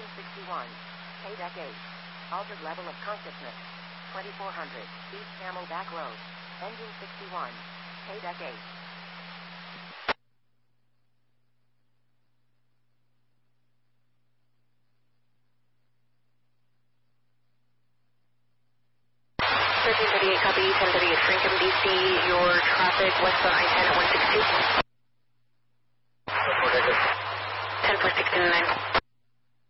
Engine 61. K-Deck 8. Altered level of consciousness. 2400. East Camelback Road. Engine 61. K-Deck 8. Copy, 1038 Franklin, BC. Your traffic westbound I-10 at 162. 10 for 69.